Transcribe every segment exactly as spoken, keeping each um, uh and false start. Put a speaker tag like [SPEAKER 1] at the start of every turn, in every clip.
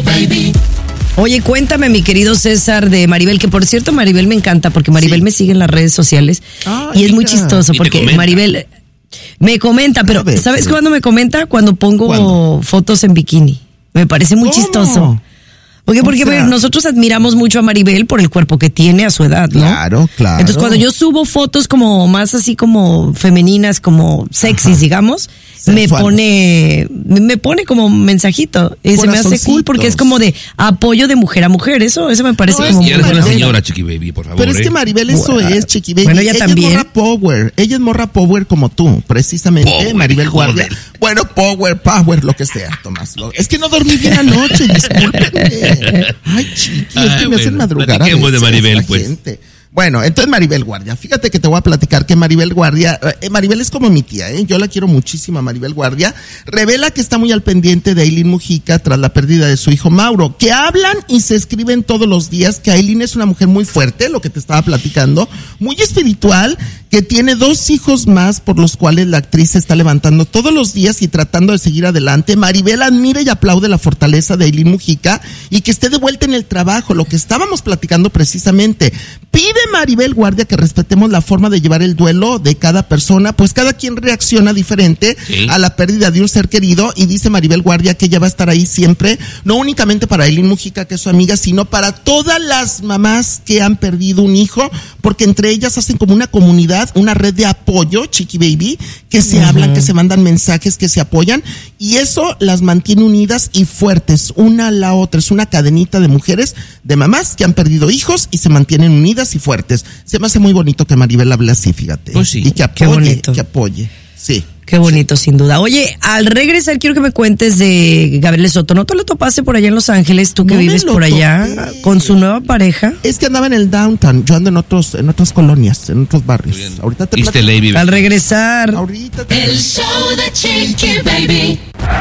[SPEAKER 1] Baby.
[SPEAKER 2] Oye, cuéntame, mi querido César, de Maribel, que por cierto, Maribel me encanta porque Maribel sí. me sigue en las redes sociales. Ay, y es mira. muy chistoso porque Maribel me comenta, pero ver, ¿sabes sí. cuándo me comenta? Cuando pongo ¿Cuándo? fotos en bikini. Me parece muy ¿Cómo? chistoso. Porque, porque o sea, nosotros admiramos mucho a Maribel por el cuerpo que tiene a su edad, ¿no?
[SPEAKER 3] Claro, claro.
[SPEAKER 2] Entonces, cuando yo subo fotos como más así como femeninas, como sexys, digamos, Sensual. me pone me pone como mensajito. Y se me hace cool porque es como de apoyo de mujer a mujer. Eso eso me parece no, como...
[SPEAKER 4] Y eres una señora, Chiqui Baby, por favor.
[SPEAKER 3] Pero es que Maribel eso wow. es, Chiqui Baby.
[SPEAKER 2] Bueno, ella,
[SPEAKER 3] ella
[SPEAKER 2] también.
[SPEAKER 3] es morra power. Ella es morra power como tú, precisamente. Power, Maribel Guardia. Joder. Bueno, power, power, lo que sea, Tomás. Es que no dormí bien anoche, discúlpenme. Ay, chiqui, es que Ay, me bueno, hacen madrugar a veces,
[SPEAKER 4] de Maribel, pues.
[SPEAKER 3] Gente. Bueno, entonces Maribel Guardia, fíjate que te voy a platicar que Maribel Guardia, eh, Maribel es como mi tía, ¿eh? Yo la quiero muchísimo a Maribel Guardia, revela que está muy al pendiente de Aileen Mujica tras la pérdida de su hijo Mauro, que hablan y se escriben todos los días, que Aileen es una mujer muy fuerte, lo que te estaba platicando, muy espiritual, que tiene dos hijos más por los cuales la actriz se está levantando todos los días y tratando de seguir adelante. Maribel admira y aplaude la fortaleza de Aileen Mujica y que esté de vuelta en el trabajo, lo que estábamos platicando precisamente. Pide Maribel Guardia que respetemos la forma de llevar el duelo de cada persona, pues cada quien reacciona diferente sí. a la pérdida de un ser querido, y dice Maribel Guardia que ella va a estar ahí siempre, no únicamente para Aileen Mujica, que es su amiga, sino para todas las mamás que han perdido un hijo, porque entre ellas hacen como una comunidad, una red de apoyo, Chiqui Baby, que se uh-huh. hablan, que se mandan mensajes, que se apoyan, y eso las mantiene unidas y fuertes, una a la otra. Es una cadenita de mujeres, de mamás que han perdido hijos y se mantienen unidas y fuertes. Se me hace muy bonito que Maribel hable así, fíjate.
[SPEAKER 4] Pues sí.
[SPEAKER 3] Y que apoye, que apoye. Sí.
[SPEAKER 2] Qué bonito, sin duda. Oye, al regresar quiero que me cuentes de Gabriel Soto. ¿No te lo topaste por allá en Los Ángeles, tú que no vives por allá, topé. con su nueva pareja?
[SPEAKER 3] Es que andaba en el downtown, yo ando en otros, en otras colonias, en otros barrios. Ahorita te
[SPEAKER 2] platico. Al regresar.
[SPEAKER 3] Ahorita te
[SPEAKER 1] El show de Chiqui Baby.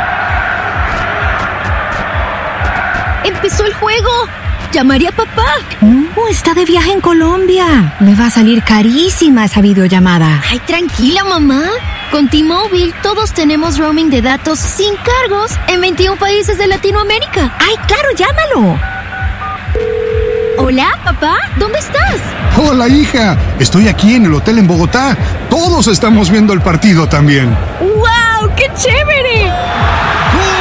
[SPEAKER 5] Empezó el juego. ¿Llamaré a papá? No, está de viaje en Colombia. Me va a salir carísima esa videollamada.
[SPEAKER 6] Ay, tranquila, mamá. Con T-Mobile todos tenemos roaming de datos sin cargos en veintiún países de Latinoamérica.
[SPEAKER 5] Ay, claro, llámalo.
[SPEAKER 6] Hola, papá, ¿dónde estás?
[SPEAKER 7] Hola, hija. Estoy aquí en el hotel en Bogotá. Todos estamos viendo el partido también.
[SPEAKER 6] ¡Wow! ¡Qué chévere!